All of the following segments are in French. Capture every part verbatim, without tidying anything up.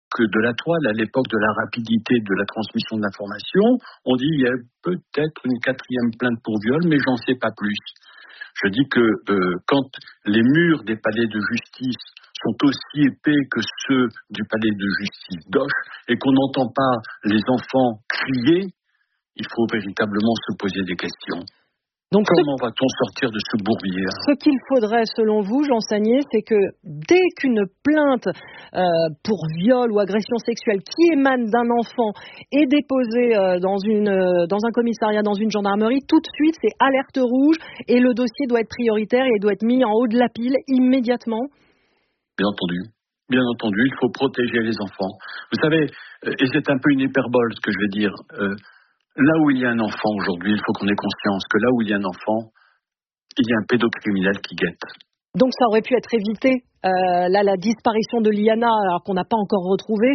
de la toile, à l'époque de la rapidité de la transmission de l'information, on dit il y a peut-être une quatrième plainte pour viol, mais j'en sais pas plus. Je dis que euh, quand les murs des palais de justice sont aussi épais que ceux du palais de justice d'Auch et qu'on n'entend pas les enfants crier, il faut véritablement se poser des questions. Donc, comment ce... va-t-on sortir de ce bourbier hein? Ce qu'il faudrait, selon vous, Jean Sagnier, c'est que dès qu'une plainte euh, pour viol ou agression sexuelle qui émane d'un enfant est déposée euh, dans, une, euh, dans un commissariat, dans une gendarmerie, tout de suite, c'est alerte rouge et le dossier doit être prioritaire et doit être mis en haut de la pile immédiatement. Bien entendu. Bien entendu, il faut protéger les enfants. Vous savez, euh, et c'est un peu une hyperbole ce que je vais dire, euh, là où il y a un enfant aujourd'hui, il faut qu'on ait conscience que là où il y a un enfant, il y a un pédocriminel qui guette. Donc ça aurait pu être évité. Euh, là, la disparition de Liana, alors qu'on n'a pas encore retrouvé,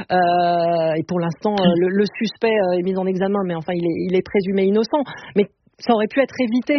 euh, et pour l'instant, euh, le, le suspect euh, est mis en examen, mais enfin, il est, il est présumé innocent. Mais ça aurait pu être évité.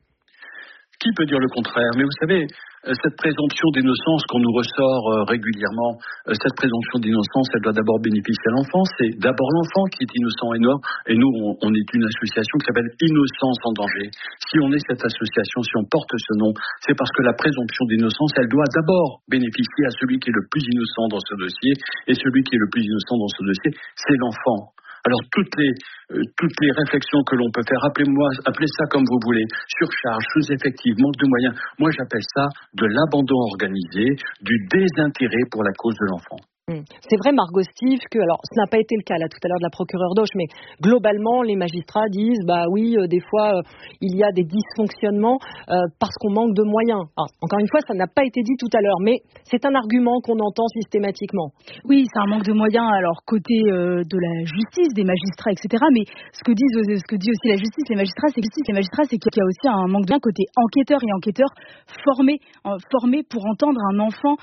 Qui peut dire le contraire? Mais vous savez, cette présomption d'innocence qu'on nous ressort euh, régulièrement, euh, cette présomption d'innocence, elle doit d'abord bénéficier à l'enfant. C'est d'abord l'enfant qui est innocent et nous, et nous on, on est une association qui s'appelle Innocence en danger. Si on est cette association, si on porte ce nom, c'est parce que la présomption d'innocence, elle doit d'abord bénéficier à celui qui est le plus innocent dans ce dossier, et celui qui est le plus innocent dans ce dossier, c'est l'enfant. Alors toutes les euh, toutes les réflexions que l'on peut faire, appelez-moi, appelez ça comme vous voulez, surcharge, sous-effectif, manque de moyens. Moi, j'appelle ça de l'abandon organisé, du désintérêt pour la cause de l'enfant. C'est vrai, Margot Steve, que, alors, ce n'a pas été le cas, là, tout à l'heure, de la procureure d'Auch, mais globalement, les magistrats disent, bah oui, euh, des fois, euh, il y a des dysfonctionnements euh, parce qu'on manque de moyens. Alors, encore une fois, ça n'a pas été dit tout à l'heure, mais c'est un argument qu'on entend systématiquement. Oui, c'est un manque de moyens, alors, côté euh, de la justice, des magistrats, et cetera, mais ce que, disent, ce que dit aussi la justice, les magistrats, c'est, les magistrats, c'est qu'il y a aussi un manque de moyens côté enquêteurs et enquêteurs formés, euh, formés pour entendre un enfant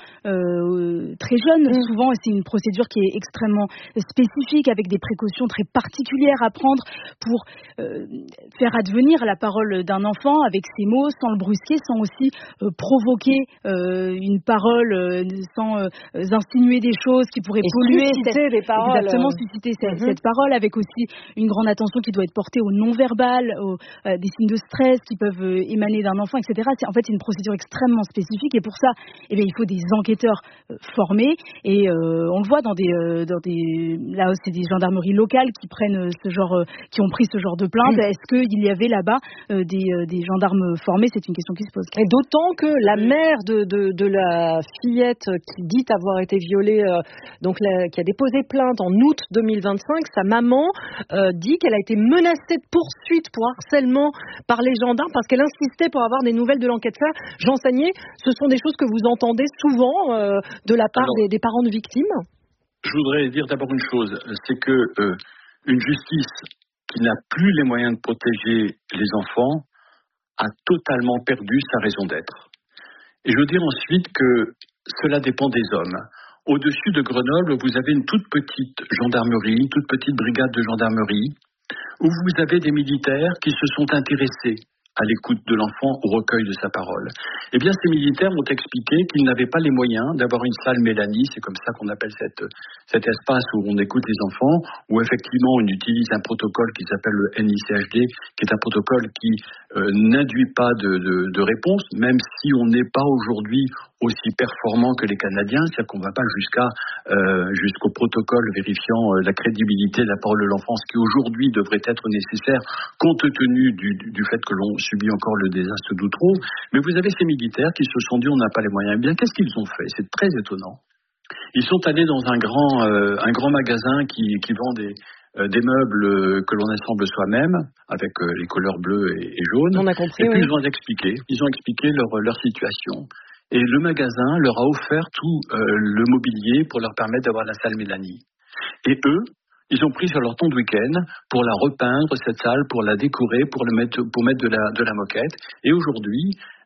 euh, très jeune, mmh. souvent, c'est une procédure qui est extrêmement spécifique, avec des précautions très particulières à prendre pour euh, faire advenir la parole d'un enfant avec ses mots, sans le brusquer, sans aussi euh, provoquer euh, une parole, euh, sans euh, insinuer des choses qui pourraient et polluer susciter cette, des paroles. Exactement, susciter cette, mm-hmm. cette parole, avec aussi une grande attention qui doit être portée au non-verbal, aux, euh, des signes de stress qui peuvent euh, émaner d'un enfant, et cetera. C'est, en fait, c'est une procédure extrêmement spécifique, et pour ça, eh bien, il faut des enquêteurs euh, formés, et euh, on le voit dans des, euh, dans des, là c'est des gendarmeries locales qui prennent ce genre, euh, qui ont pris ce genre de plainte. Mmh. Est-ce qu'il y avait là-bas euh, des, euh, des gendarmes formés? C'est une question qui se pose. Et d'autant que la mère de, de, de la fillette qui dit avoir été violée, euh, donc la, qui a déposé plainte en août deux mille vingt-cinq, sa maman euh, dit qu'elle a été menacée de poursuite pour harcèlement par les gendarmes parce qu'elle insistait pour avoir des nouvelles de l'enquête. Jean Sagnier, ce sont des choses que vous entendez souvent euh, de la part Alors, des, des parents de victimes? Je voudrais dire d'abord une chose, c'est que euh, une justice qui n'a plus les moyens de protéger les enfants a totalement perdu sa raison d'être. Et je veux dire ensuite que cela dépend des hommes. Au-dessus de Grenoble, vous avez une toute petite gendarmerie, une toute petite brigade de gendarmerie, où vous avez des militaires qui se sont intéressés à l'écoute de l'enfant, au recueil de sa parole. Eh bien, ces militaires m'ont expliqué qu'ils n'avaient pas les moyens d'avoir une salle Mélanie, c'est comme ça qu'on appelle cette, cet espace où on écoute les enfants, où effectivement on utilise un protocole qui s'appelle le N I C H D, qui est un protocole qui euh, n'induit pas de, de, de réponse, même si on n'est pas aujourd'hui aussi performant que les Canadiens, c'est-à-dire qu'on ne va pas jusqu'à, euh, jusqu'au protocole vérifiant euh, la crédibilité de la parole de l'enfant, ce qui aujourd'hui devrait être nécessaire compte tenu du, du fait que l'on subit encore le désastre d'Outreau. Mais vous avez ces militaires qui se sont dit on n'a pas les moyens. Eh bien, qu'est-ce qu'ils ont fait? C'est très étonnant. Ils sont allés dans un grand, euh, un grand magasin qui, qui vend des, euh, des meubles euh, que l'on assemble soi-même, avec euh, les couleurs bleues et, et jaunes. On a compris, et puis oui. ils ont expliqué, ils ont expliqué leur, leur situation. Et le magasin leur a offert tout euh, le mobilier pour leur permettre d'avoir la salle Mélanie. Et eux, ils ont pris sur leur temps de week-end pour la repeindre, cette salle, pour la décorer, pour, le mettre, pour mettre de la, de la moquette. Et aujourd'hui,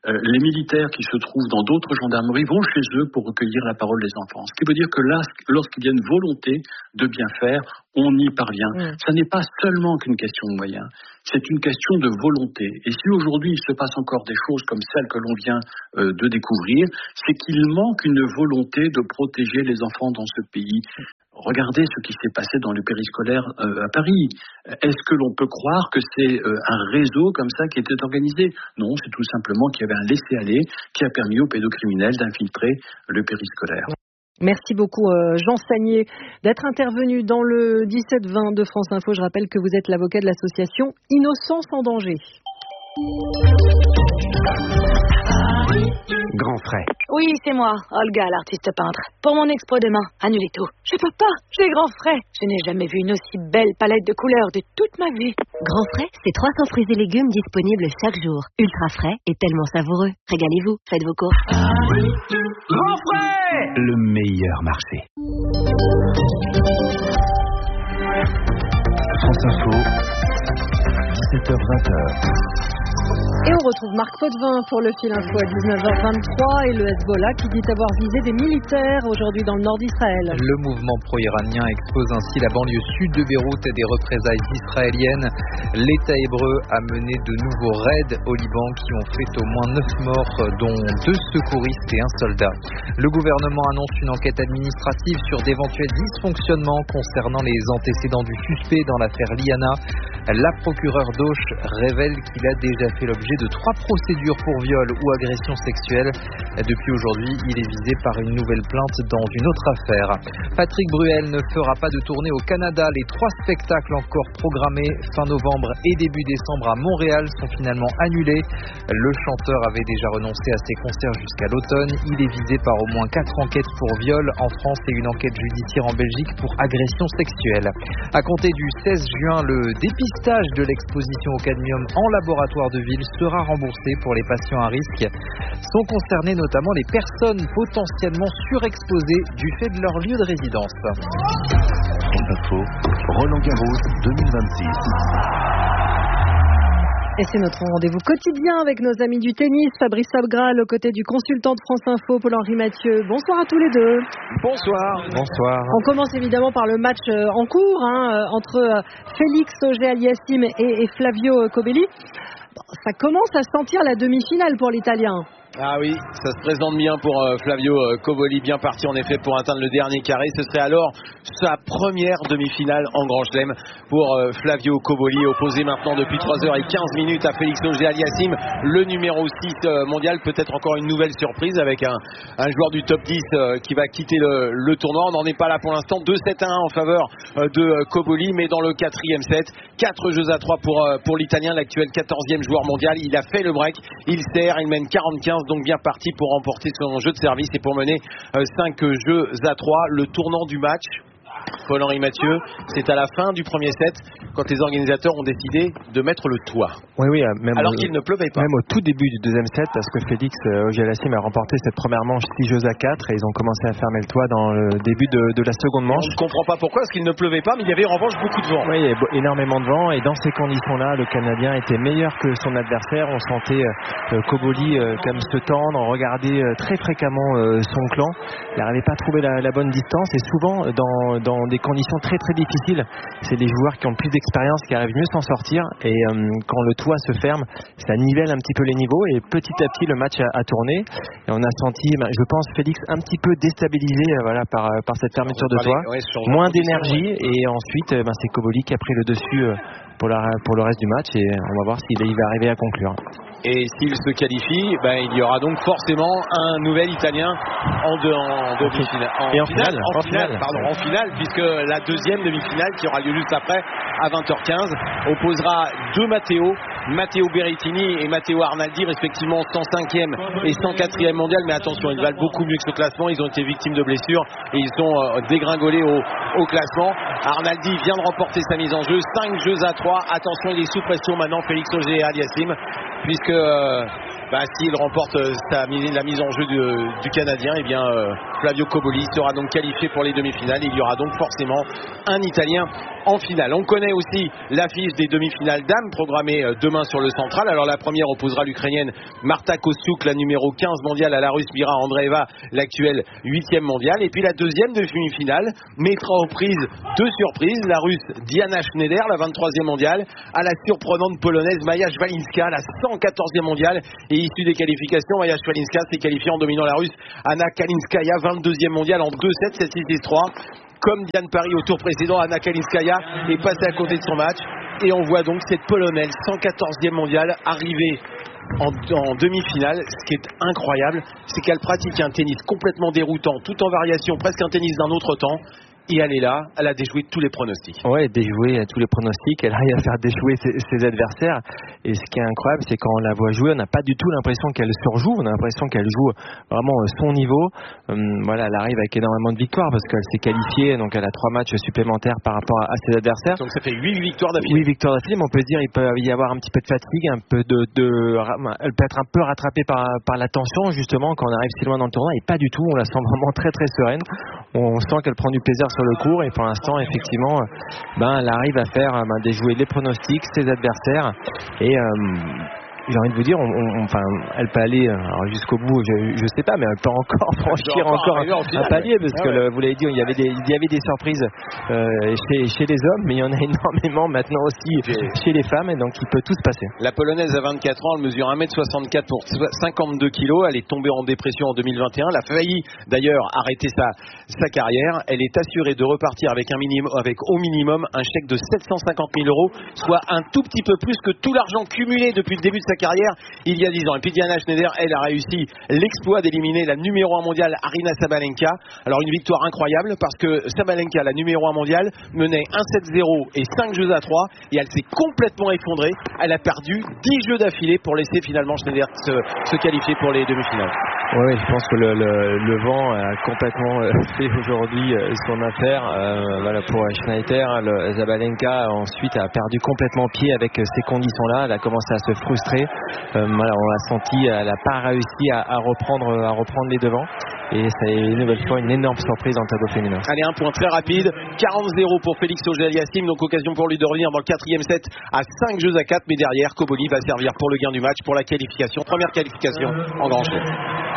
euh, les militaires qui se trouvent dans d'autres gendarmeries vont chez eux pour recueillir la parole des enfants. Ce qui veut dire que là, lorsqu'il y a une volonté de bien faire, on y parvient. Mmh. Ça n'est pas seulement qu'une question de moyens, c'est une question de volonté. Et si aujourd'hui il se passe encore des choses comme celles que l'on vient euh, de découvrir, c'est qu'il manque une volonté de protéger les enfants dans ce pays. Regardez ce qui s'est passé dans le périscolaire euh, à Paris. Est-ce que l'on peut croire que c'est euh, un réseau comme ça qui était organisé? Non, c'est tout simplement qu'il y avait un laisser-aller qui a permis aux pédocriminels d'infiltrer le périscolaire. Merci beaucoup euh, Jean Sagnier d'être intervenu dans le dix-sept vingt de France Info. Je rappelle que vous êtes l'avocat de l'association Innocence en danger. Grand frais. Oui, c'est moi, Olga, l'artiste peintre. Pour mon expo demain, annulez tout. Je peux pas, j'ai grand frais. Je n'ai jamais vu une aussi belle palette de couleurs de toute ma vie. Grand frais, c'est trois cents fruits et légumes disponibles chaque jour. Ultra frais et tellement savoureux. Régalez-vous, faites vos courses. Grand frais, le meilleur marché. France Info, dix-sept heures vingt. Et on retrouve Marc Potvin pour le fil info à dix-neuf heures vingt-trois et le Hezbollah qui dit avoir visé des militaires aujourd'hui dans le nord d'Israël. Le mouvement pro-iranien expose ainsi la banlieue sud de Beyrouth et des représailles israéliennes. L'État hébreu a mené de nouveaux raids au Liban qui ont fait au moins neuf morts, dont deux secouristes et un soldat. Le gouvernement annonce une enquête administrative sur d'éventuels dysfonctionnements concernant les antécédents du suspect dans l'affaire Liana. La procureure d'Auch révèle qu'il a déjà fait l'objet de trois procédures pour viol ou agression sexuelle. Depuis aujourd'hui, il est visé par une nouvelle plainte dans une autre affaire. Patrick Bruel ne fera pas de tournée au Canada. Les trois spectacles encore programmés fin novembre et début décembre à Montréal sont finalement annulés. Le chanteur avait déjà renoncé à ses concerts jusqu'à l'automne. Il est visé par au moins quatre enquêtes pour viol en France et une enquête judiciaire en Belgique pour agression sexuelle. À compter du seize juin, le dépistage de l'exposition au cadmium en laboratoire de ville sera remboursé pour les patients à risque. Sont concernées notamment les personnes potentiellement surexposées du fait de leur lieu de résidence. France Info, Roland Garros deux mille vingt-six. Et c'est notre rendez-vous quotidien avec nos amis du tennis. Fabrice Abgral aux côtés du consultant de France Info, Paul-Henri Mathieu. Bonsoir à tous les deux. Bonsoir. Bonsoir. On commence évidemment par le match en cours hein, entre Félix Auger-Aliassime et, et Flavio Cobolli. Ça commence à sentir la demi-finale pour l'Italien. Ah oui, ça se présente bien pour euh, Flavio euh, Cobolli, bien parti en effet pour atteindre le dernier carré. Ce serait alors sa première demi-finale en Grand Chelem pour euh, Flavio Cobolli, opposé maintenant depuis trois heures quinze minutes à Félix Auger-Aliassime, le numéro six euh, mondial. Peut-être encore une nouvelle surprise avec un, un joueur du top dix euh, qui va quitter le, le tournoi. On n'en est pas là pour l'instant. deux sept à un en faveur euh, de euh, Cobolli, mais dans le quatrième set, quatre jeux à trois pour, euh, pour l'Italien, l'actuel quatorzième joueur mondial. Il a fait le break, il sert, il mène quarante-quinze. Donc bien parti pour remporter son jeu de service et pour mener euh, cinq jeux à trois. Le tournant du match, Paul-Henri Mathieu, c'est à la fin du premier set quand les organisateurs ont décidé de mettre le toit. Oui, oui, même alors au, qu'il ne pleuvait pas. Même au tout début du deuxième set, parce que Félix Auger-Aliassime a remporté cette première manche six jeux à quatre et ils ont commencé à fermer le toit dans le début de, de la seconde manche. On ne comprend pas pourquoi, parce qu'il ne pleuvait pas, mais il y avait en revanche beaucoup de vent. Oui, il y avait énormément de vent et dans ces conditions-là, le Canadien était meilleur que son adversaire. On sentait euh, Cobolli euh, comme se tendre, regarder euh, très fréquemment euh, son clan. Il n'arrivait pas à trouver la, la bonne distance et souvent dans, dans des conditions très très difficiles, c'est les joueurs qui ont le plus d'expérience qui arrivent mieux s'en sortir et euh, quand le toit se ferme, ça nivelle un petit peu les niveaux et petit à petit le match a, a tourné et on a senti, ben, je pense, Félix un petit peu déstabilisé euh, voilà, par, par cette fermeture de toit, ouais, moins d'énergie ouais. Et ensuite ben, c'est Cobolli qui a pris le dessus euh, pour, la, pour le reste du match et on va voir s'il va arriver à conclure. Et s'il se qualifie, ben, il y aura donc forcément un nouvel Italien en, de, en demi-finale. En, Et en finale, finale, en en finale, finale. pardon, en finale, puisque la deuxième demi-finale qui aura lieu juste après, à vingt heures quinze, opposera deux Matteo, Matteo Berrettini et Matteo Arnaldi, respectivement cent cinquième et cent quatrième mondial. Mais attention, ils valent beaucoup mieux que ce classement. Ils ont été victimes de blessures et ils sont euh, dégringolés au, au classement. Arnaldi vient de remporter sa mise en jeu, cinq jeux à trois. Attention, il est sous pression maintenant, Félix Auger-Aliassime, puisque euh, bah, s'il remporte euh, sa, la mise en jeu du, du Canadien, eh bien euh, Flavio Cobolli sera donc qualifié pour les demi-finales. Il y aura donc forcément un Italien en finale. On connaît aussi l'affiche des demi-finales dames programmée euh, demain sur le central. Alors la première opposera l'Ukrainienne Marta Kostyuk, la numéro quinze mondiale, à la Russe Mira Andreeva, l'actuelle huitième mondiale. Et puis la deuxième demi-finale mettra aux prises deux surprises. La Russe Diana Schneider, la vingt-troisième mondiale, à la surprenante polonaise Maja Szwalinska, la cent quatorzième mondiale. Et issue des qualifications, Maja Szwalinska s'est qualifiée en dominant la Russe Anna Kalinskaya, vingt-deuxième mondiale, en deux sept, sept six, six trois. Comme Diane Paris au tour précédent, Anna Kalinskaya est passée à côté de son match. Et on voit donc cette Polonaise, cent quatorzième mondiale, arriver en, en demi-finale. Ce qui est incroyable, c'est qu'elle pratique un tennis complètement déroutant, tout en variation, presque un tennis d'un autre temps. Et elle est là, elle a déjoué tous les pronostics. Ouais, déjoué tous les pronostics. Elle arrive à faire déjouer ses, ses adversaires. Et ce qui est incroyable, c'est quand on la voit jouer, on n'a pas du tout l'impression qu'elle surjoue. On a l'impression qu'elle joue vraiment son niveau. Hum, voilà, elle arrive avec énormément de victoires parce qu'elle s'est qualifiée. Donc elle a trois matchs supplémentaires par rapport à, à ses adversaires. Donc ça fait huit victoires d'affilée. huit victoires d'affilée, mais on peut se dire il peut y avoir un petit peu de fatigue, un peu de, de elle peut être un peu rattrapée par, par la tension justement quand on arrive si loin dans le tournoi. Et pas du tout. On la sent vraiment très très sereine. On sent qu'elle prend du plaisir sur le court et pour l'instant effectivement ben, elle arrive à faire ben, déjouer les pronostics, ses adversaires et euh, j'ai envie de vous dire, on, on, enfin, elle peut aller alors, jusqu'au bout, je, je sais pas, mais elle peut encore franchir encore un, un palier parce que ah ouais. le, vous l'avez dit, il y avait des, il y avait des surprises euh, chez, chez les hommes, mais il y en a énormément maintenant aussi et chez les femmes, et donc il peut tout se passer. La Polonaise a vingt-quatre ans, elle mesure un mètre soixante-quatre pour cinquante-deux kilos, elle est tombée en dépression en deux mille vingt et un, elle a failli d'ailleurs arrêter sa, sa carrière, elle est assurée de repartir avec, un minimum, avec au minimum un chèque de sept cent cinquante mille euros, soit un tout petit peu plus que tout l'argent cumulé depuis le début de sa carrière il y a dix ans. Et puis Diana Schneider, elle a réussi l'exploit d'éliminer la numéro un mondiale Aryna Sabalenka. Alors une victoire incroyable parce que Sabalenka, la numéro un mondiale, menait un sept zéro et cinq jeux à trois et elle s'est complètement effondrée. Elle a perdu dix jeux d'affilée pour laisser finalement Schneider se, se qualifier pour les demi-finales. Oui, je pense que le, le, le vent a complètement fait aujourd'hui son affaire. Euh, voilà, pour Schneider, le Sabalenka ensuite a perdu complètement pied avec ces conditions-là. Elle a commencé à se frustrer. Euh, voilà, on l'a senti, elle n'a pas réussi à, à reprendre, à reprendre les devants. Et c'est une nouvelle fois une énorme surprise dans le tableau féminin. Allez, un point très rapide, quarante zéro pour Félix Auger-Aliassime, donc occasion pour lui de revenir dans le quatrième set à cinq jeux à quatre, mais derrière, Cobolli va servir pour le gain du match, pour la qualification, première qualification en Grand Chelem.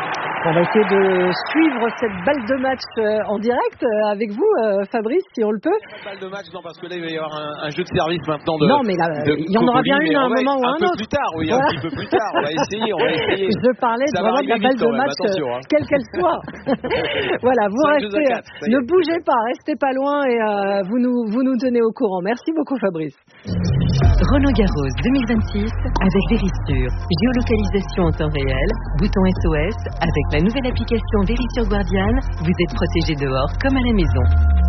On va essayer de suivre cette balle de match en direct avec vous, Fabrice, si on le peut. Pas de balle de match, non, parce que là, il va y avoir un, un jeu de service maintenant de. Non, mais là, il y en aura bien une à un moment ou un autre. Un peu plus tard, oui, voilà. Un petit peu plus tard. On va essayer, on va essayer. Je parlais Ça vraiment de la balle de même, match, hein. quelle qu'elle soit. Voilà, vous restez, quatre, ne bougez pas, restez pas loin et euh, vous, nous, vous nous tenez au courant. Merci beaucoup, Fabrice. Roland Garros deux mille vingt-six avec Verisure. Géolocalisation en temps réel, bouton S O S. Avec la nouvelle application Verisure Guardian, vous êtes protégé dehors comme à la maison.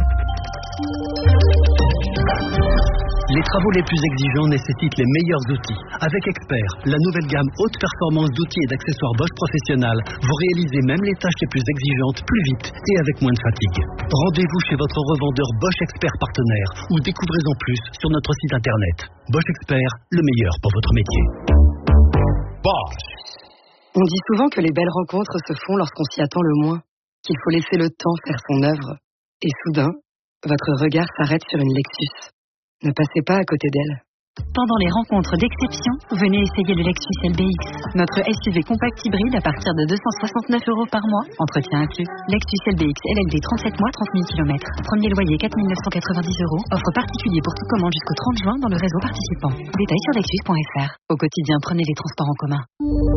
Les travaux les plus exigeants nécessitent les meilleurs outils. Avec Expert, la nouvelle gamme haute performance d'outils et d'accessoires Bosch Professionnel, vous réalisez même les tâches les plus exigeantes plus vite et avec moins de fatigue. Rendez-vous chez votre revendeur Bosch Expert partenaire ou découvrez-en plus sur notre site internet. Bosch Expert, le meilleur pour votre métier. Bosch. On dit souvent que les belles rencontres se font lorsqu'on s'y attend le moins, qu'il faut laisser le temps faire son œuvre. Et soudain, votre regard s'arrête sur une Lexus. Ne passez pas à côté d'elle. Pendant les rencontres d'exception, venez essayer le Lexus L B X. Notre S U V compact hybride à partir de deux cent soixante-neuf euros par mois. Entretien inclus. Lexus L B X L L D trente-sept mois, trente mille kilomètres. Premier loyer quatre mille neuf cent quatre-vingt-dix euros. Offre particulier pour toute commande jusqu'au trente juin dans le réseau participant. Détails sur lexus point f r. Au quotidien, prenez les transports en commun.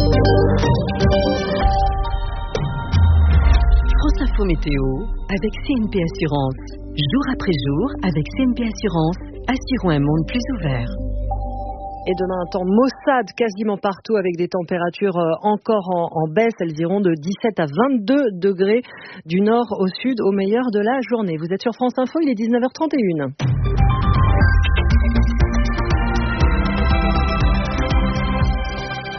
France Info Météo avec C N P Assurance. Jour après jour, avec C N P Assurance, assurons un monde plus ouvert. Et demain, un temps maussade quasiment partout avec des températures encore en, en baisse. Elles iront de dix-sept à vingt-deux degrés du nord au sud au meilleur de la journée. Vous êtes sur France Info, il est dix-neuf heures trente et une.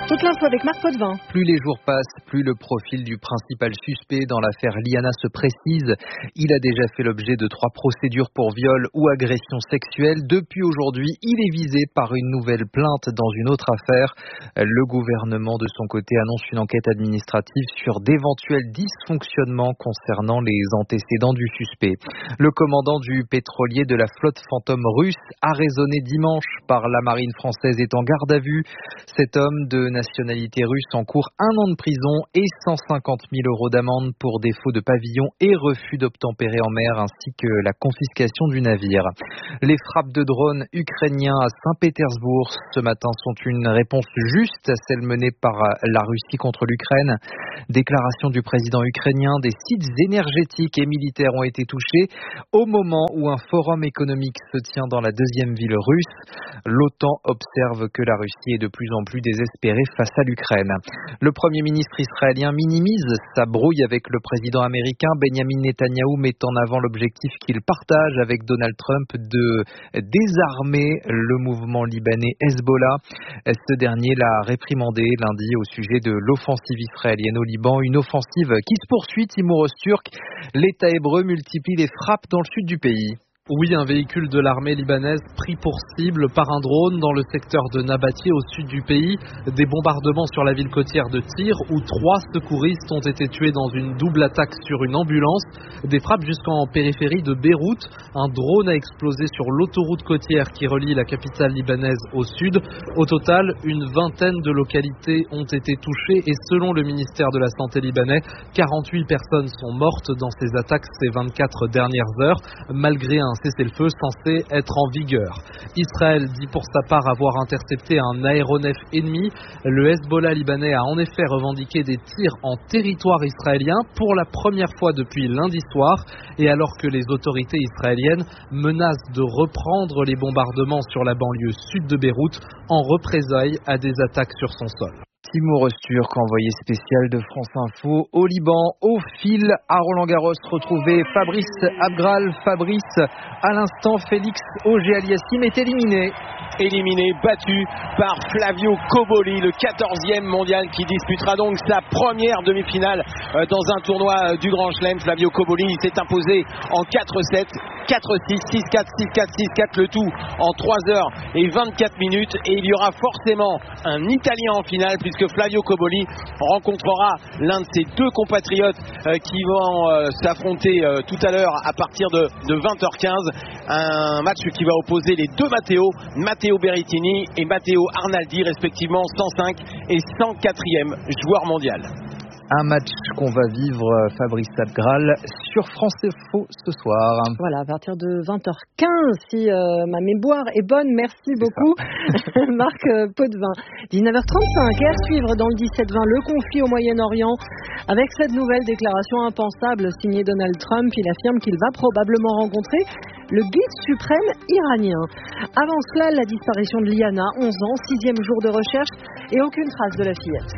Toute l'info avec Marc Potvin. Plus les jours passent, plus le profil du principal suspect dans l'affaire Liana se précise. Il a déjà fait l'objet de trois procédures pour viol ou agression sexuelle. Depuis aujourd'hui, il est visé par une nouvelle plainte dans une autre affaire. Le gouvernement, de son côté, annonce une enquête administrative sur d'éventuels dysfonctionnements concernant les antécédents du suspect. Le commandant du pétrolier de la flotte fantôme russe, arraisonné dimanche par la marine française, est en garde à vue. Cet homme de nationalité russe encourt un an de prison et cent cinquante mille euros d'amende pour défaut de pavillon et refus d'obtempérer en mer, ainsi que la confiscation du navire. Les frappes de drones ukrainiens à Saint-Pétersbourg ce matin sont une réponse juste à celle menée par la Russie contre l'Ukraine. Déclaration du président ukrainien: des sites énergétiques et militaires ont été touchés au moment où un forum économique se tient dans la deuxième ville russe. L'OTAN observe que la Russie est de plus en plus désespérée face à l'Ukraine. Le Premier ministre israélien minimise sa brouille avec le président américain. Benjamin Netanyahou met en avant l'objectif qu'il partage avec Donald Trump de désarmer le mouvement libanais Hezbollah. Ce dernier l'a réprimandé lundi au sujet de l'offensive israélienne au Liban, une offensive qui se poursuit. Timur Öztürk, l'État hébreu multiplie les frappes dans le sud du pays. Oui, un véhicule de l'armée libanaise pris pour cible par un drone dans le secteur de Nabatieh au sud du pays. Des bombardements sur la ville côtière de Tyr où trois secouristes ont été tués dans une double attaque sur une ambulance. Des frappes jusqu'en périphérie de Beyrouth. Un drone a explosé sur l'autoroute côtière qui relie la capitale libanaise au sud. Au total, une vingtaine de localités ont été touchées et selon le ministère de la Santé libanais, quarante-huit personnes sont mortes dans ces attaques ces vingt-quatre dernières heures, malgré un Un cessez-le-feu censé être en vigueur. Israël dit pour sa part avoir intercepté un aéronef ennemi. Le Hezbollah libanais a en effet revendiqué des tirs en territoire israélien pour la première fois depuis lundi soir, et alors que les autorités israéliennes menacent de reprendre les bombardements sur la banlieue sud de Beyrouth en représailles à des attaques sur son sol. Timur Öztürk, envoyé spécial de France Info au Liban. Au fil à Roland-Garros, retrouvé Fabrice Abgral. Fabrice, à l'instant, Félix Auger-Aliassime est éliminé. Éliminé, battu par Flavio Cobolli, le quatorzième mondial qui disputera donc sa première demi-finale dans un tournoi du Grand Chelem. Flavio Cobolli s'est imposé en quatre sept, quatre six, six quatre, six quatre, six quatre, le tout en trois heures et vingt-quatre minutes. Et il y aura forcément un Italien en finale puisque Flavio Cobolli rencontrera l'un de ses deux compatriotes qui vont s'affronter tout à l'heure à partir de, de vingt heures quinze. Un match qui va opposer les deux Matteo, Matteo Berrettini et Matteo Arnaldi, respectivement cent cinq et cent quatrième joueur mondial. Un match qu'on va vivre, Fabrice Abgral, sur France Info ce soir. Voilà, à partir de vingt heures quinze, si euh, ma mémoire est bonne. Merci beaucoup, Marc euh, Potvin. dix-neuf heures trente-cinq, et à suivre dans le dix-sept vingt, le conflit au Moyen-Orient. Avec cette nouvelle déclaration impensable signée Donald Trump, il affirme qu'il va probablement rencontrer le guide suprême iranien. Avant cela, la disparition de Liana, onze ans, sixième jour de recherche et aucune trace de la fillette.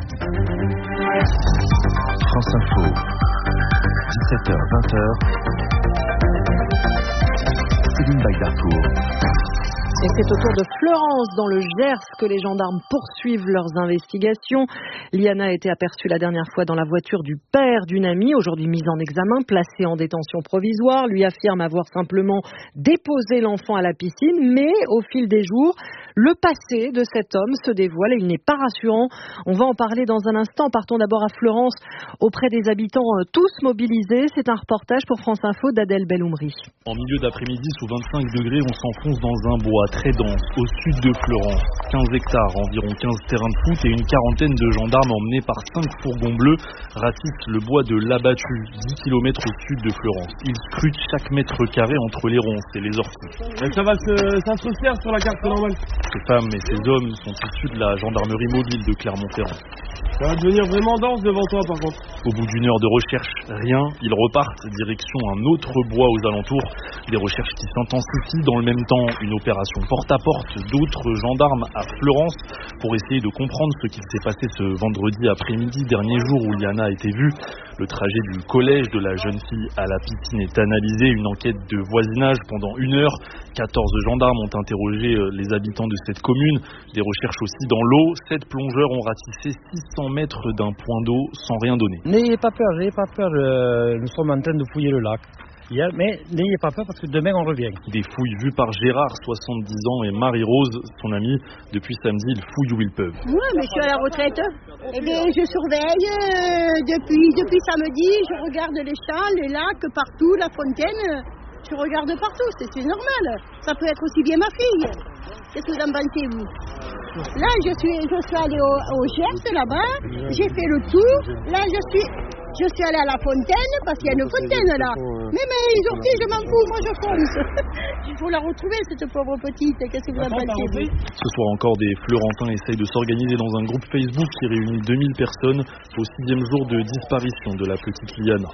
France Info, dix-sept heures vingt heures, Céline Bagdarcourt. Et c'est au tour de Florence, dans le Gers, que les gendarmes poursuivent leurs investigations. Liana a été aperçue la dernière fois dans la voiture du père d'une amie, aujourd'hui mise en examen, placée en détention provisoire. Lui affirme avoir simplement déposé l'enfant à la piscine, mais au fil des jours, le passé de cet homme se dévoile et il n'est pas rassurant. On va en parler dans un instant. Partons d'abord à Florence, auprès des habitants tous mobilisés. C'est un reportage pour France Info d'Adèle Belloumri. En milieu d'après-midi, sous vingt-cinq degrés, on s'enfonce dans un bois très dense, au sud de Florence. quinze hectares, environ quinze terrains de foot et une quarantaine de gendarmes emmenés par cinq fourgons bleus ratissent le bois de l'Abattu, dix kilomètres au sud de Florence. Ils scrutent chaque mètre carré entre les ronces et les orties. Ça va se, ça se faire sur la carte normale. Ces femmes et ces hommes sont issus de la gendarmerie mobile de Clermont-Ferrand. Ça va devenir vraiment dense devant toi par contre. Au bout d'une heure de recherche, rien, ils repartent direction un autre bois aux alentours. Des recherches qui s'intensifient dans le même temps, une opération porte-à-porte d'autres gendarmes à Fleurance pour essayer de comprendre ce qui s'est passé ce vendredi après-midi, dernier jour où Liana a été vue. Le trajet du collège de la jeune fille à la piscine est analysé, une enquête de voisinage pendant une heure. quatorze gendarmes ont interrogé les habitants de cette commune. Des recherches aussi dans l'eau. Sept plongeurs ont ratissé six cents mètres d'un point d'eau sans rien donner. N'ayez pas peur, n'ayez pas peur. Euh, nous sommes en train de fouiller le lac. Hier, mais n'ayez pas peur parce que demain on revient. Des fouilles vues par Gérard, soixante-dix ans, et Marie-Rose, son amie. Depuis samedi, ils fouillent où ils peuvent. Moi, mais je suis à la retraite. Eh bien, je surveille euh, depuis, depuis samedi. Je regarde les champs, les lacs, partout, la fontaine. Je regarde partout, c'est, c'est normal. Ça peut être aussi bien ma fille. Qu'est-ce que vous en pensez, vous? Là, je suis, je suis allée au, au Gers, là-bas. J'ai fait le tour. Là, je suis... Je suis allée à la fontaine, parce qu'il y a une fontaine là. Mais, mais les orties, je m'en fous, moi je fonce. Il faut la retrouver, cette pauvre petite. Qu'est-ce que vous en pensez? Ce soir encore, des Florentins essayent de s'organiser dans un groupe Facebook qui réunit deux mille personnes au sixième jour de disparition de la petite Liana.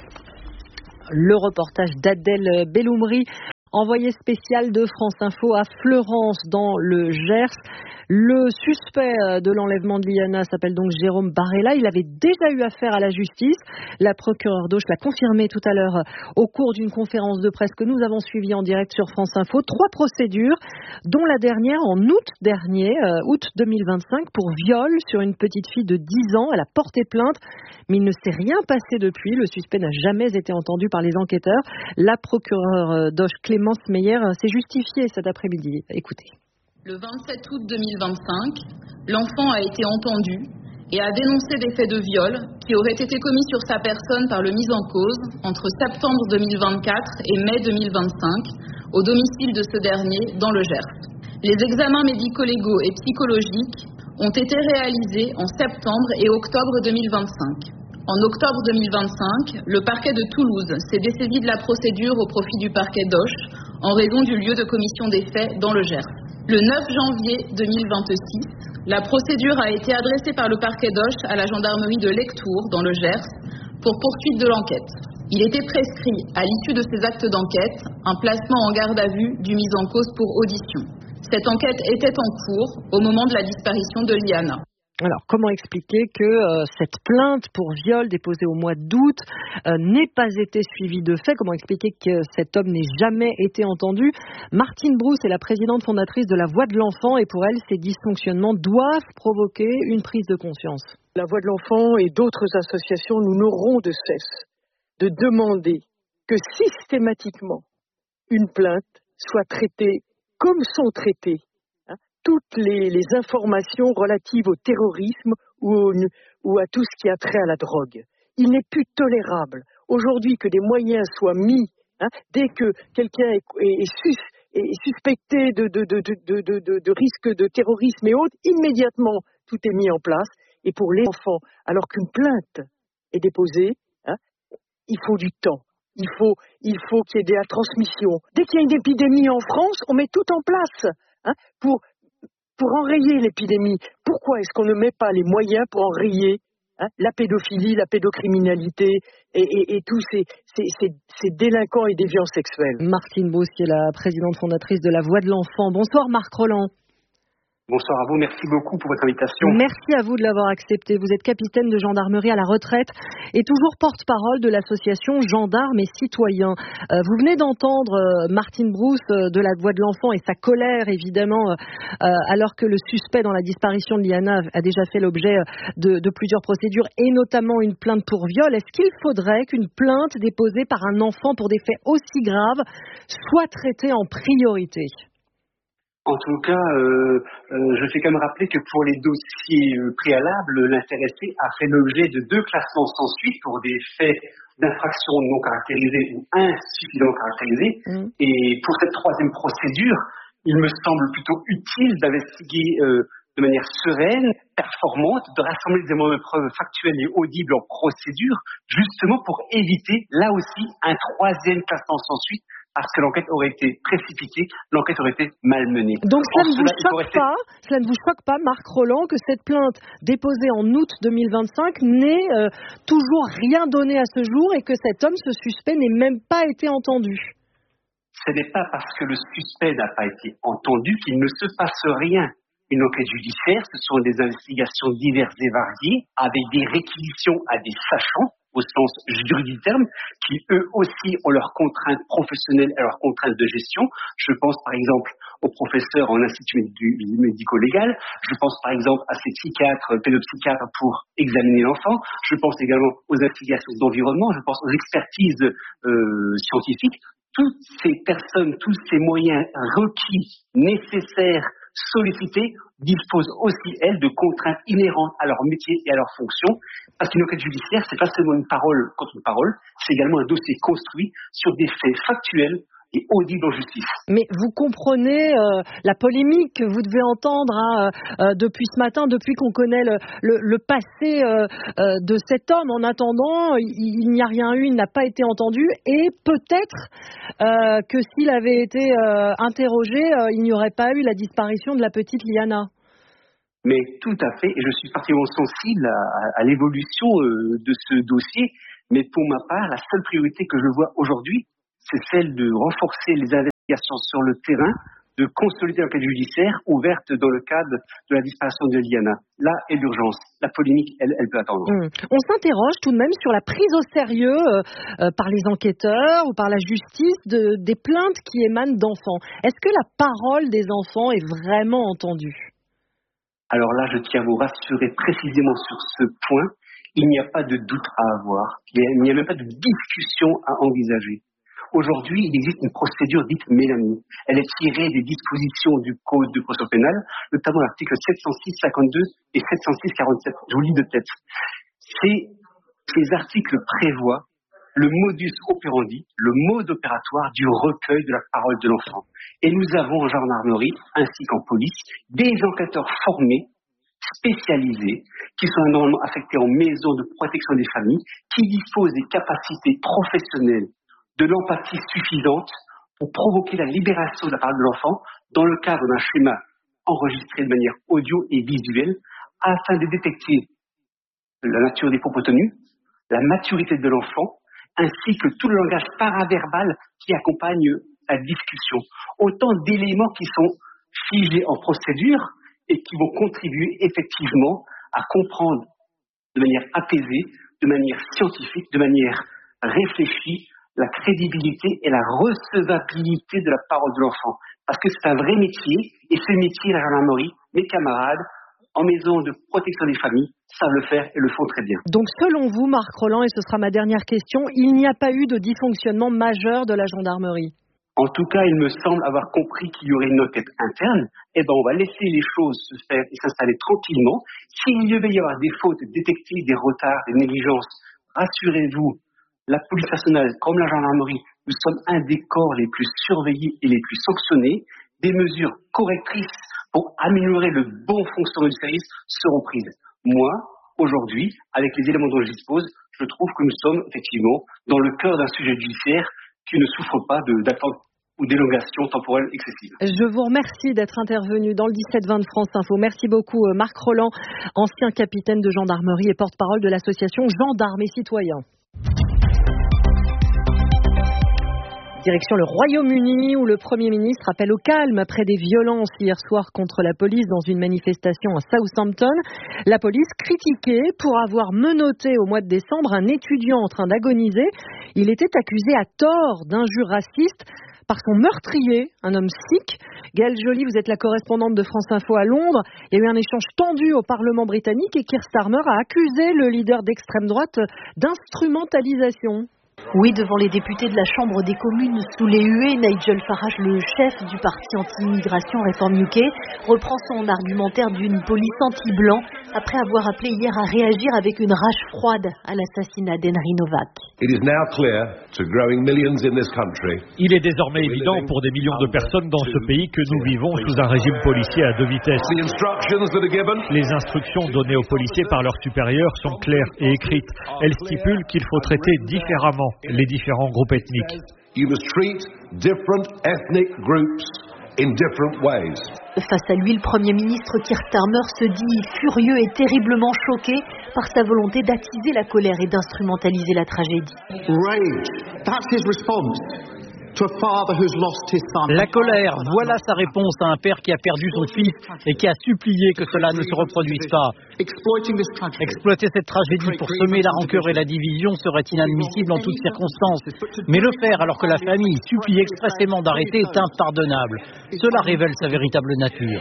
Le reportage d'Adèle Belloumri, envoyé spécial de France Info à Fleurance dans le Gers. Le suspect de l'enlèvement de Liana s'appelle donc Jérôme Barella. Il avait déjà eu affaire à la justice. La procureure d'Auch l'a confirmé tout à l'heure au cours d'une conférence de presse que nous avons suivie en direct sur France Info. Trois procédures, dont la dernière en août dernier, euh, août deux mille vingt-cinq, pour viol sur une petite fille de dix ans. Elle a porté plainte, mais il ne s'est rien passé depuis. Le suspect n'a jamais été entendu par les enquêteurs. La procureure d'Auch, Clémence Meyer, s'est justifiée cet après-midi. Écoutez. Le vingt-sept août deux mille vingt-cinq, l'enfant a été entendu et a dénoncé des faits de viol qui auraient été commis sur sa personne par le mis en cause entre septembre deux mille vingt-quatre et mai deux mille vingt-cinq au domicile de ce dernier dans le Gers. Les examens médico-légaux et psychologiques ont été réalisés en septembre et octobre deux mille vingt-cinq. En octobre deux mille vingt-cinq, le parquet de Toulouse s'est dessaisi de la procédure au profit du parquet d'Auch en raison du lieu de commission des faits dans le Gers. Le neuf janvier deux mille vingt-six, la procédure a été adressée par le parquet d'Auch à la gendarmerie de Lectoure, dans le Gers, pour poursuite de l'enquête. Il était prescrit, à l'issue de ces actes d'enquête, un placement en garde à vue du mis en cause pour audition. Cette enquête était en cours au moment de la disparition de Liana. Alors, comment expliquer que euh, cette plainte pour viol déposée au mois d'août euh, n'ait pas été suivie de fait? Comment expliquer que cet homme n'ait jamais été entendu? Martine Brousse est la présidente fondatrice de la Voix de l'Enfant et pour elle, ces dysfonctionnements doivent provoquer une prise de conscience. La Voix de l'Enfant et d'autres associations, nous n'aurons de cesse de demander que systématiquement une plainte soit traitée comme sont traitées toutes les, les informations relatives au terrorisme ou, au, ou à tout ce qui a trait à la drogue. Il n'est plus tolérable aujourd'hui que des moyens soient mis, hein, dès que quelqu'un est, est, est, sus, est suspecté de, de, de, de, de, de, de risque de terrorisme et autres, immédiatement tout est mis en place. Et pour les enfants, alors qu'une plainte est déposée, hein, il faut du temps. Il faut, il faut qu'il y ait de la transmission. Dès qu'il y a une épidémie en France, on met tout en place, hein, pour Pour enrayer l'épidémie. Pourquoi est-ce qu'on ne met pas les moyens pour enrayer, hein, la pédophilie, la pédocriminalité et, et, et tous ces, ces, ces, ces délinquants et déviants sexuels? Martine Brousse, qui est la présidente fondatrice de la Voix de l'Enfant. Bonsoir Marc Roland. Bonsoir à vous, merci beaucoup pour votre invitation. Merci à vous de l'avoir accepté. Vous êtes capitaine de gendarmerie à la retraite et toujours porte-parole de l'association Gendarmes et Citoyens. Euh, vous venez d'entendre euh, Martine Brousse euh, de la Voix de l'Enfant et sa colère évidemment euh, alors que le suspect dans la disparition de Liana a déjà fait l'objet de, de plusieurs procédures et notamment une plainte pour viol. Est-ce qu'il faudrait qu'une plainte déposée par un enfant pour des faits aussi graves soit traitée en priorité ? En tout cas, euh, euh, je fais quand même rappeler que pour les dossiers euh, préalables, l'intéressé a fait l'objet de deux classements sans suite pour des faits d'infraction non caractérisés ou insuffisamment caractérisés. Mmh. Et pour cette troisième procédure, il me semble plutôt utile d'investiguer euh, de manière sereine, performante, de rassembler des éléments de preuve factuels et audibles en procédure, justement pour éviter, là aussi, un troisième classement sans suite parce que l'enquête aurait été précipitée, l'enquête aurait été malmenée. Donc en cela ne vous cela, choque rester... pas, cela ne vous choque pas, Marc Rolland, que cette plainte déposée en août deux mille vingt-cinq n'ait euh, toujours rien donné à ce jour et que cet homme, ce suspect, n'ait même pas été entendu? Ce n'est pas parce que le suspect n'a pas été entendu qu'il ne se passe rien. Une enquête judiciaire, ce sont des investigations diverses et variées, avec des réquisitions à des sachants, au sens juridique du terme, qui eux aussi ont leurs contraintes professionnelles et leurs contraintes de gestion. Je pense par exemple aux professeurs en institut médico-légal, je pense par exemple à ces psychiatres, pédopsychiatres pour examiner l'enfant, je pense également aux investigations d'environnement, je pense aux expertises euh, scientifiques. Toutes ces personnes, tous ces moyens requis, nécessaires, sollicités, disposent aussi, elles, de contraintes inhérentes à leur métier et à leur fonction. Parce qu'une enquête judiciaire, c'est pas seulement une parole contre une parole, c'est également un dossier construit sur des faits factuels et audibles en justice. Mais vous comprenez euh, la polémique que vous devez entendre hein, euh, depuis ce matin, depuis qu'on connaît le, le, le passé euh, euh, de cet homme. En attendant, il, il n'y a rien eu, il n'a pas été entendu et peut-être euh, que s'il avait été euh, interrogé, euh, il n'y aurait pas eu la disparition de la petite Liana. Mais tout à fait, et je suis particulièrement sensible à, à, à l'évolution euh, de ce dossier, mais pour ma part, la seule priorité que je vois aujourd'hui, c'est celle de renforcer les investigations sur le terrain, de consolider l'enquête judiciaire ouverte dans le cadre de la disparition de Liana. Là est l'urgence. La polémique, elle, elle peut attendre. Mmh. On s'interroge tout de même sur la prise au sérieux euh, euh, par les enquêteurs ou par la justice de, des plaintes qui émanent d'enfants. Est-ce que la parole des enfants est vraiment entendue? Alors là, je tiens à vous rassurer précisément sur ce point. Il n'y a pas de doute à avoir. Il n'y a même pas de discussion à envisager. Aujourd'hui, il existe une procédure dite Mélanie. Elle est tirée des dispositions du Code de procédure pénale, notamment l'article sept cent six cinquante-deux et sept cent six quarante-sept. Je vous lis de tête. Ces, ces articles prévoient le modus operandi, le mode opératoire du recueil de la parole de l'enfant. Et nous avons en gendarmerie, ainsi qu'en police, des enquêteurs formés, spécialisés, qui sont normalement affectés en maison de protection des familles, qui disposent des capacités professionnelles, de l'empathie suffisante pour provoquer la libération de la parole de l'enfant dans le cadre d'un schéma enregistré de manière audio et visuelle afin de détecter la nature des propos tenus, la maturité de l'enfant, ainsi que tout le langage paraverbal qui accompagne la discussion. Autant d'éléments qui sont figés en procédure et qui vont contribuer effectivement à comprendre de manière apaisée, de manière scientifique, de manière réfléchie, la crédibilité et la recevabilité de la parole de l'enfant. Parce que c'est un vrai métier, et ce métier, la gendarmerie, mes camarades, en maison de protection des familles, savent le faire et le font très bien. Donc selon vous, Marc Rolland, et ce sera ma dernière question, il n'y a pas eu de dysfonctionnement majeur de la gendarmerie? En tout cas, il me semble avoir compris qu'il y aurait une enquête interne. Eh ben, on va laisser les choses se faire et s'installer tranquillement. S'il devait y avoir des fautes détectées, des retards, des négligences, rassurez-vous, la police nationale, comme la gendarmerie, nous sommes un des corps les plus surveillés et les plus sanctionnés. Des mesures correctrices pour améliorer le bon fonctionnement du service seront prises. Moi, aujourd'hui, avec les éléments dont je dispose, je trouve que nous sommes effectivement dans le cœur d'un sujet judiciaire qui ne souffre pas de, d'attente ou d'élongation temporelle excessive. Je vous remercie d'être intervenu dans le dix-sept vingt de France Info. Merci beaucoup Marc Rolland, ancien capitaine de gendarmerie et porte-parole de l'association Gendarmes et Citoyens. Direction le Royaume-Uni où le Premier ministre appelle au calme après des violences hier soir contre la police dans une manifestation à Southampton. La police critiquée pour avoir menotté au mois de décembre un étudiant en train d'agoniser. Il était accusé à tort d'injures racistes par son meurtrier, un homme sikh. Gaëlle Joly, vous êtes la correspondante de France Info à Londres. Il y a eu un échange tendu au Parlement britannique et Keir Starmer a accusé le leader d'extrême droite d'instrumentalisation. Oui, devant les députés de la Chambre des communes sous les huées, Nigel Farage, le chef du parti anti-immigration Reform U K, reprend son argumentaire d'une police anti-blanc après avoir appelé hier à réagir avec une rage froide à l'assassinat d'Henry Novak. Il est désormais évident pour des millions de personnes dans ce pays que nous vivons sous un régime policier à deux vitesses. Les instructions données aux policiers par leurs supérieurs sont claires et écrites. Elles stipulent qu'il faut traiter différemment les différents groupes ethniques. You must treat different ethnic groups in different ways. Face à lui, le Premier ministre Keir Starmer se dit furieux et terriblement choqué par sa volonté d'attiser la colère et d'instrumentaliser la tragédie. Rage, that's his response. La colère, voilà sa réponse à un père qui a perdu son fils et qui a supplié que cela ne se reproduise pas. Exploiter cette tragédie pour semer la rancœur et la division serait inadmissible en toutes circonstances. Mais le faire alors que la famille supplie expressément d'arrêter est impardonnable. Cela révèle sa véritable nature.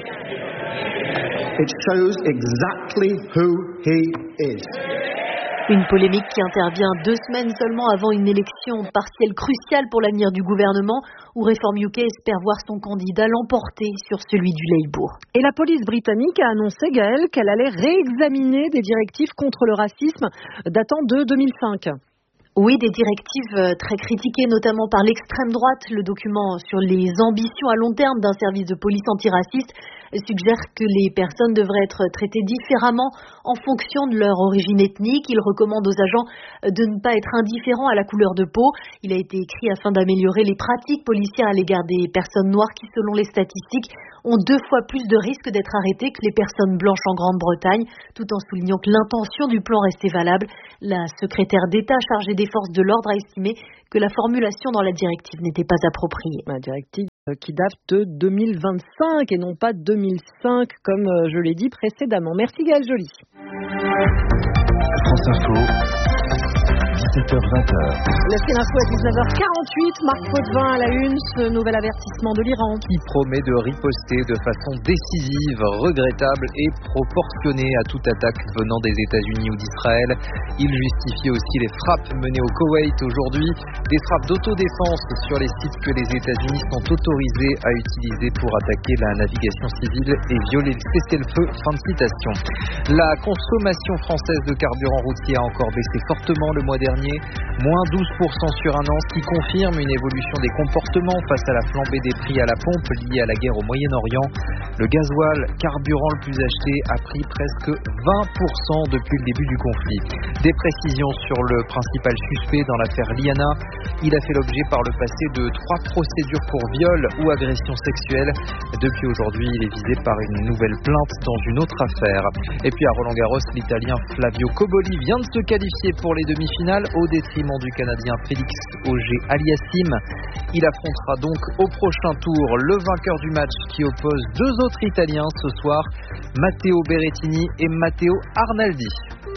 It shows exactly who he is. Une polémique qui intervient deux semaines seulement avant une élection partielle cruciale pour l'avenir du gouvernement, où Reform U K espère voir son candidat l'emporter sur celui du Labour. Et la police britannique a annoncé, Gaëlle, qu'elle allait réexaminer des directives contre le racisme datant de deux mille cinq. Oui, des directives très critiquées, notamment par l'extrême droite. Le document sur les ambitions à long terme d'un service de police antiraciste suggère que les personnes devraient être traitées différemment en fonction de leur origine ethnique. Il recommande aux agents de ne pas être indifférents à la couleur de peau. Il a été écrit afin d'améliorer les pratiques policières à l'égard des personnes noires qui, selon les statistiques, ont deux fois plus de risques d'être arrêtées que les personnes blanches en Grande-Bretagne, tout en soulignant que l'intention du plan restait valable. La secrétaire d'État chargée des forces de l'ordre a estimé que la formulation dans la directive n'était pas appropriée. La directive qui date de deux mille vingt-cinq et non pas deux mille cinq, comme je l'ai dit précédemment. Merci Gaëlle Joly. France Info, dix-sept heures vingt. Le Fil Info à dix-neuf heures quarante-huit, Marc Potvin à la une, ce nouvel avertissement de l'Iran. Qui promet de riposter de façon décisive, regrettable et proportionnée à toute attaque venant des États-Unis ou d'Israël. Il justifie aussi les frappes menées au Koweït aujourd'hui, des frappes d'autodéfense sur les sites que les États-Unis sont autorisés à utiliser pour attaquer la navigation civile et violer le cessez-le-feu. Fin de citation. La consommation française de carburant routier a encore baissé fortement le mois dernier, moins douze pour cent sur un an, ce qui confirme une évolution des comportements face à la flambée des prix à la pompe liée à la guerre au Moyen-Orient. Le gasoil, carburant le plus acheté, a pris presque vingt pour cent depuis le début du conflit. Des précisions sur le principal suspect dans l'affaire Liana. Il a fait l'objet par le passé de trois procédures pour viol ou agression sexuelle. Depuis aujourd'hui, il est visé par une nouvelle plainte dans une autre affaire. Et puis à Roland-Garros, l'Italien Flavio Cobolli vient de se qualifier pour les demi-finales au détriment du Canadien Félix Auger-Aliassime. Il affrontera donc au prochain tour le vainqueur du match qui oppose deux autres Italiens ce soir, Matteo Berrettini et Matteo Arnaldi.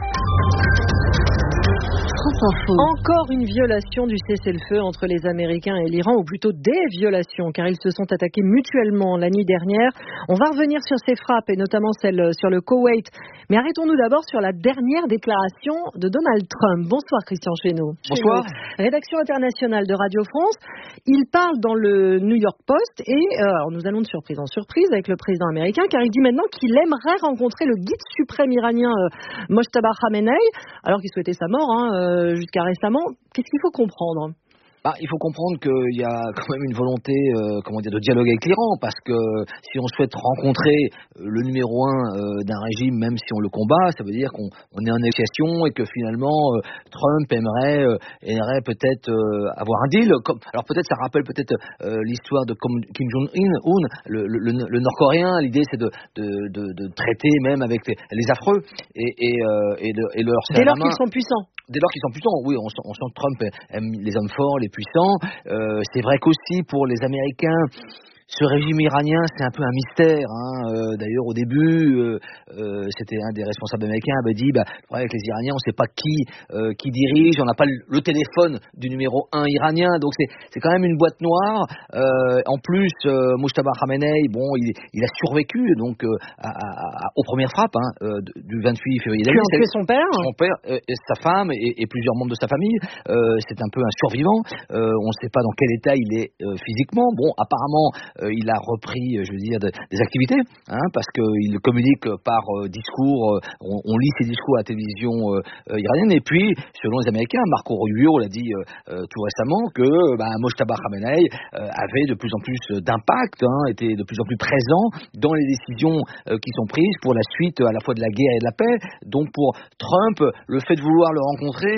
Encore une violation du cessez-le-feu entre les Américains et l'Iran, ou plutôt des violations, car ils se sont attaqués mutuellement la nuit dernière. On va revenir sur ces frappes, et notamment celle sur le Koweït. Mais arrêtons-nous d'abord sur la dernière déclaration de Donald Trump. Bonsoir Christian Chesneau. Bonsoir. Rédaction internationale de Radio France. Il parle dans le New York Post, et euh, alors nous allons de surprise en surprise avec le président américain, car il dit maintenant qu'il aimerait rencontrer le guide suprême iranien euh, Mojtaba Khamenei, alors qu'il souhaitait sa mort, hein, euh, jusqu'à récemment. Qu'est-ce qu'il faut comprendre ? Bah, il faut comprendre qu'il y a quand même une volonté euh, comment dire, de dialogue avec l'Iran, parce que si on souhaite rencontrer le numéro un euh, d'un régime, même si on le combat, ça veut dire qu'on on est en négociation et que finalement euh, Trump aimerait, euh, aimerait peut-être euh, avoir un deal. Comme, alors peut-être ça rappelle peut-être euh, l'histoire de Kim Jong-un, le, le, le, le Nord-Coréen. L'idée c'est de, de, de, de traiter même avec les, les affreux et, et, euh, et, de, et leur dès lors qu'ils sont puissants. Dès lors qu'ils sont puissants, oui, on sent, on sent que Trump aime les hommes forts, les puissants. Euh, c'est vrai qu'aussi pour les Américains, ce régime iranien, c'est un peu un mystère. Hein. Euh, d'ailleurs, au début, euh, euh, c'était un des responsables américains avait dit, bah, avec les Iraniens, on ne sait pas qui euh, qui dirige, on n'a pas le, le téléphone du numéro un iranien, donc c'est c'est quand même une boîte noire. Euh, en plus, euh, Mojtaba Khamenei, bon, il, il a survécu donc euh, à, à, aux premières frappes hein, euh, du vingt-huit février. Qui ont tué son père, son père, euh, et sa femme et, et plusieurs membres de sa famille. Euh, c'est un peu un survivant. Euh, on ne sait pas dans quel état il est euh, physiquement. Bon, apparemment. Euh, il a repris, je veux dire, de, des activités, hein, parce qu'il communique par euh, discours, euh, on, on lit ses discours à la télévision euh, iranienne, et puis, selon les Américains, Marco Rubio l'a dit euh, tout récemment, que bah, Mojtaba Khamenei euh, avait de plus en plus d'impact, hein, était de plus en plus présent dans les décisions euh, qui sont prises pour la suite à la fois de la guerre et de la paix. Donc pour Trump, le fait de vouloir le rencontrer, c'est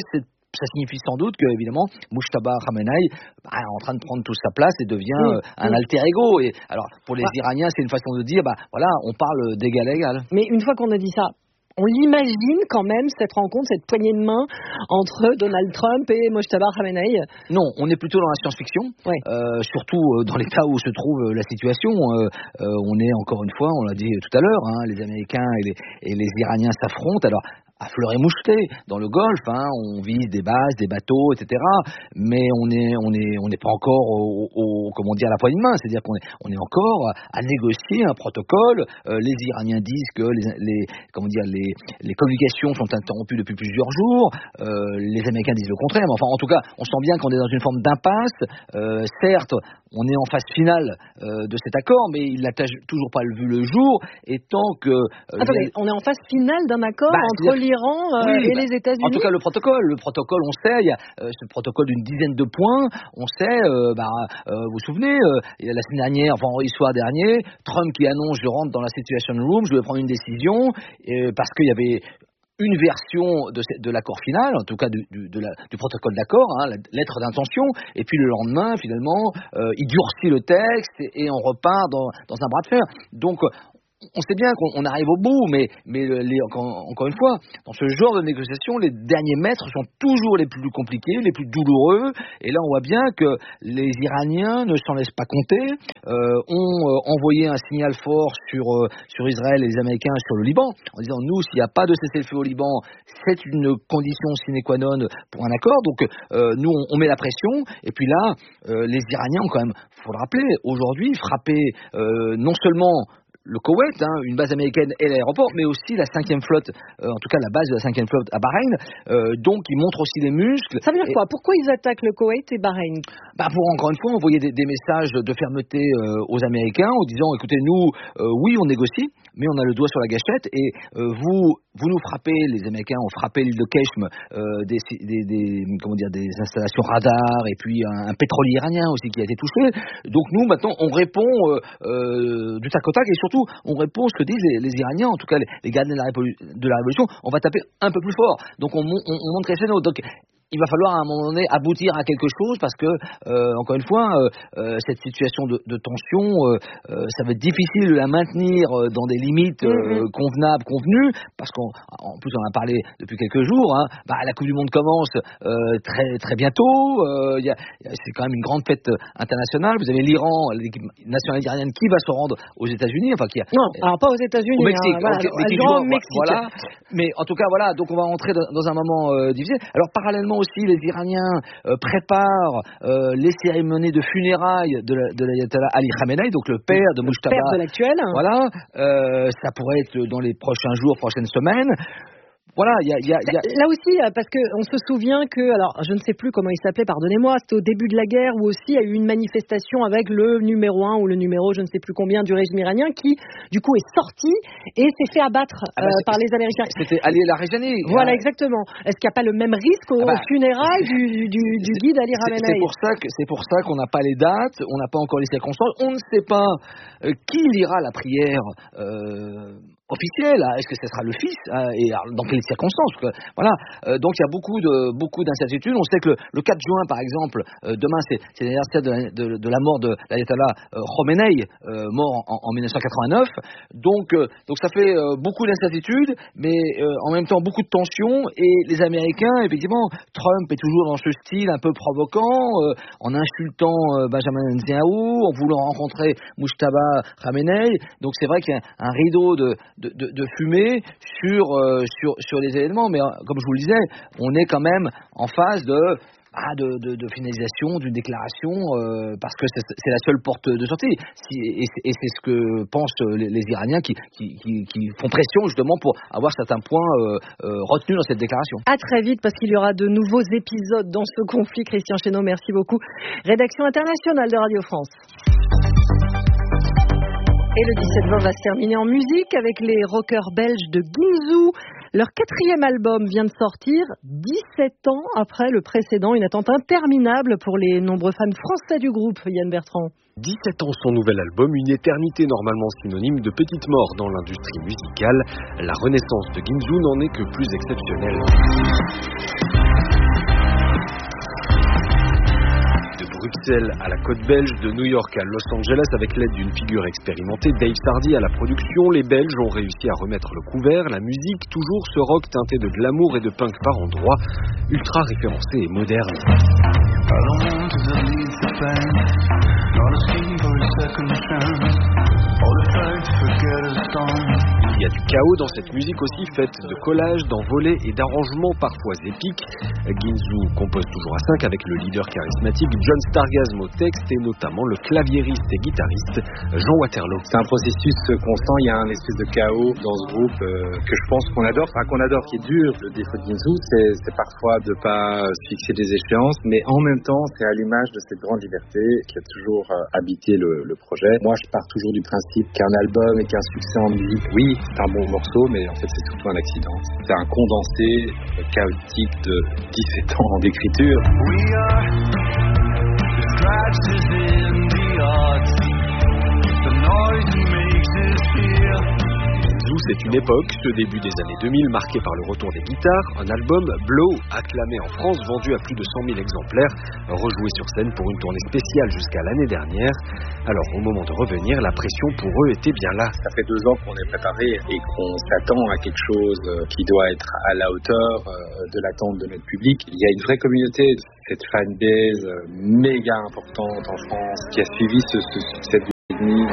ça signifie sans doute que, évidemment, Mujtaba Khamenei bah, est en train de prendre toute sa place et devient oui, euh, un oui. alter ego. Et alors, pour les bah. Iraniens, c'est une façon de dire, bah voilà, on parle d'égal à égal. Mais une fois qu'on a dit ça, on l'imagine quand même, cette rencontre, cette poignée de main entre Donald Trump et Mojtaba Khamenei? Non, on est plutôt dans la science-fiction, ouais. euh, surtout dans l'état où se trouve la situation. Euh, euh, on est, encore une fois, on l'a dit tout à l'heure, hein, les Américains et les, et les Iraniens s'affrontent. Alors, à fleur et moucheté, dans le Golfe, hein, on vise des bases, des bateaux, et cetera. Mais on est, on est, on n'est pas encore au, au, comment dire, à la poignée de main. C'est-à-dire qu'on est, on est encore à négocier un protocole. Euh, les Iraniens disent que les, les, comment dire, les, les communications sont interrompues depuis plusieurs jours. Euh, les Américains disent le contraire. Mais enfin, en tout cas, on sent bien qu'on est dans une forme d'impasse. Euh, certes, on est en phase finale euh, de cet accord, mais il n'a toujours pas vu le jour. Et tant que euh, Attendez, les... on est en phase finale d'un accord bah, entre l'Iran euh, oui, et bah, les États-Unis. En tout cas, le protocole, le protocole, on sait, il y a euh, ce protocole d'une dizaine de points. On sait, euh, bah, euh, vous vous souvenez, euh, la semaine dernière, enfin, vendredi soir dernier, Trump qui annonce, je rentre dans la Situation Room, je vais prendre une décision, euh, parce qu'il y avait une version de, de l'accord final, en tout cas du, du, de la, du protocole d'accord, hein, la lettre d'intention, et puis le lendemain, finalement, euh, il durcit le texte et, et on repart dans, dans un bras de fer. Donc, on sait bien qu'on arrive au bout, mais, mais les, encore, encore une fois, dans ce genre de négociation, les derniers mètres sont toujours les plus compliqués, les plus douloureux. Et là, on voit bien que les Iraniens ne s'en laissent pas compter, euh, ont euh, envoyé un signal fort sur, euh, sur Israël et les Américains sur le Liban, en disant, nous, s'il n'y a pas de cessez-le-feu au Liban, c'est une condition sine qua non pour un accord. Donc, euh, nous, on, on met la pression. Et puis là, euh, les Iraniens ont quand même, il faut le rappeler, aujourd'hui, frappé euh, non seulement le Koweït, hein, une base américaine et l'aéroport, mais aussi la cinquième flotte, euh, en tout cas la base de la cinquième flotte à Bahreïn. Euh, donc ils montrent aussi des muscles. Ça veut dire et... quoi? Pourquoi ils attaquent le Koweït et Bahreïn? Bah pour encore une fois envoyer des, des messages de fermeté euh, aux Américains en disant, écoutez, nous, euh, oui, on négocie, mais on a le doigt sur la gâchette et euh, vous, vous nous frappez, les Américains ont frappé l'île de Keshm, euh, des, des, des, comment dire, des installations radars et puis un, un pétrolier iranien aussi qui a été touché. Donc nous, maintenant, on répond euh, euh, du tac au tac et surtout on répond ce que disent les, les Iraniens, en tout cas les, les gardiens de la, de la révolution, on va taper un peu plus fort. Donc on, on, on monte crescendo. Donc il va falloir à un moment donné aboutir à quelque chose parce que, euh, encore une fois, euh, euh, cette situation de, de tension, euh, euh, ça va être difficile de la maintenir euh, dans des limites euh, mm-hmm. convenables, convenues, parce qu'en en plus on en a parlé depuis quelques jours, hein, bah, la Coupe du Monde commence euh, très, très bientôt, euh, y a, y a, c'est quand même une grande fête internationale, vous avez l'Iran, l'équipe nationale iranienne qui va se rendre aux États-Unis, enfin qui a... Non, alors pas aux États-Unis, au Mexique, hein, voilà, okay, mais qui joue joue, au Mexique. Voilà, mais en tout cas, voilà, donc on va rentrer dans, dans un moment euh, difficile. Alors parallèlement aussi, les Iraniens euh, préparent euh, les cérémonies de funérailles de, la, de l'ayatollah Ali Khamenei, donc le père de Mujtaba. Le père de l'actuel. Voilà, euh, ça pourrait être dans les prochains jours, prochaines semaines. Voilà, il y a, y a, y a... Là aussi, parce qu'on se souvient que, alors je ne sais plus comment il s'appelait, pardonnez-moi, c'était au début de la guerre où aussi il y a eu une manifestation avec le numéro un ou le numéro je ne sais plus combien du régime iranien qui, du coup, est sorti et s'est fait abattre ah bah euh, par les Américains. C'était Ali Larijani. Voilà, hein. Exactement. Est-ce qu'il n'y a pas le même risque aux ah bah, funérailles du, du, du guide Ali Khamenei? C'est pour ça que c'est pour ça qu'on n'a pas les dates, on n'a pas encore les circonstances, on ne sait pas euh, qui lira la prière. Euh, officiel, est-ce que ce sera le fils hein, et dans quelles circonstances que, voilà, euh, donc il y a beaucoup de beaucoup d'incertitudes. On sait que le, le quatre juin par exemple, euh, demain c'est, c'est l'anniversaire de la, de, de la mort de l'ayatollah euh, Khomeini, euh, mort en, en dix-neuf cent quatre-vingt-neuf. Donc euh, donc ça fait euh, beaucoup d'incertitudes, mais euh, en même temps beaucoup de tensions. Et les Américains, effectivement, Trump est toujours dans ce style un peu provoquant, euh, en insultant euh, Benjamin Netanyahu, en voulant rencontrer Mujtaba Khamenei. Donc c'est vrai qu'il y a un rideau de De, de, de fumée sur, euh, sur, sur les événements, mais euh, comme je vous le disais, on est quand même en phase de, ah, de, de, de finalisation d'une déclaration, euh, parce que c'est, c'est la seule porte de sortie. Si, et, et c'est ce que pensent les, les Iraniens qui, qui, qui, qui font pression justement pour avoir certains points euh, euh, retenus dans cette déclaration. À très vite, parce qu'il y aura de nouveaux épisodes dans ce conflit. Christian Chesneau, merci beaucoup. Rédaction internationale de Radio France. Et le dix-sept vingt va se terminer en musique avec les rockers belges de Ginzu. Leur quatrième album vient de sortir dix-sept ans après le précédent. Une attente interminable pour les nombreux fans français du groupe, Yann Bertrand. dix-sept ans son nouvel album, une éternité normalement synonyme de petite mort dans l'industrie musicale. La renaissance de Ginzu n'en est que plus exceptionnelle. Bruxelles à la côte belge, de New York à Los Angeles, avec l'aide d'une figure expérimentée, Dave Sardy à la production, les Belges ont réussi à remettre le couvert. La musique, toujours ce rock teinté de glamour et de punk par endroits, ultra référencé et moderne. Il y a du chaos dans cette musique aussi, faite de collages, d'envolées et d'arrangements parfois épiques. Ginzu compose toujours à cinq avec le leader charismatique John Stargasm au texte et notamment le claviériste et guitariste Jean Waterloo. C'est un processus constant, il y a un espèce de chaos dans ce groupe euh, que je pense qu'on adore, enfin qu'on adore, qui est dur. Le défaut de Ginzu, c'est, c'est parfois de ne pas se fixer des échéances, mais en même temps, c'est à l'image de cette grande liberté qui a toujours euh, habité le, le projet. Moi, je pars toujours du principe qu'un album et qu'un succès en musique, oui, c'est un bon morceau, mais en fait, c'est surtout un accident. C'est un condensé chaotique de dix-sept ans d'écriture. We are the scratches in the odds. The noise makes us hear. C'est une époque, ce début des années deux mille, marqué par le retour des guitares, un album, Blow, acclamé en France, vendu à plus de cent mille exemplaires, rejoué sur scène pour une tournée spéciale jusqu'à l'année dernière. Alors, au moment de revenir, la pression pour eux était bien là. Ça fait deux ans qu'on est préparé et qu'on s'attend à quelque chose qui doit être à la hauteur de l'attente de notre public. Il y a une vraie communauté, cette fanbase méga importante en France, qui a suivi ce, ce succès de Disney.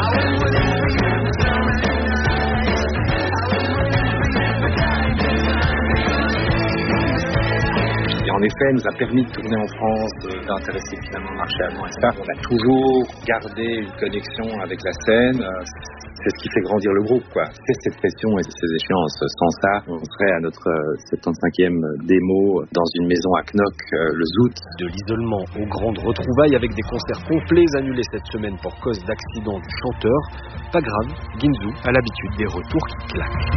En effet, nous a permis de tourner en France, d'intéresser finalement le marché allemand, et cetera. On a toujours gardé une connexion avec la scène. C'est ce qui fait grandir le groupe, quoi. C'est cette pression et ces échéances. Sans ça, on serait à notre soixante-quinzième démo dans une maison à Knock le Zout. De l'isolement aux grandes retrouvailles avec des concerts complets annulés cette semaine pour cause d'accident du chanteur. Pas grave, Ginzu a l'habitude des retours qui claquent.